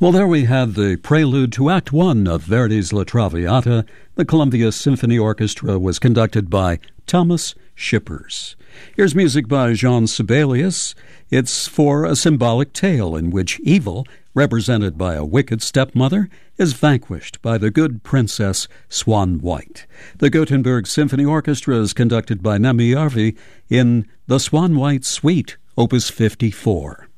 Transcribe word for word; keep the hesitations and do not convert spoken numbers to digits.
Well, there we had the prelude to Act One of Verdi's La Traviata. The Columbia Symphony Orchestra was conducted by Thomas Shippers. Here's music by Jean Sibelius. It's for a symbolic tale in which evil, represented by a wicked stepmother, is vanquished by the good princess Swan White. The Gothenburg Symphony Orchestra is conducted by Nemi Järvi in the Swan White Suite, Opus fifty-four.